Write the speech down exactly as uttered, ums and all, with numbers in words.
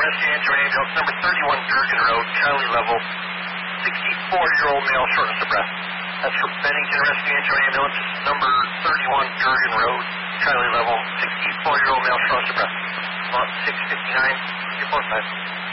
Rescue Angel Ambulance, number thirty-one Durgan Road, Charlie level, sixty-four-year-old male, shortness of breath. That's for Bennington Rescue Angel Ambulance, number thirty-one Durgan Road, Charlie level, sixty-four-year-old male, shortness of breath. About six fifty-nine, report time.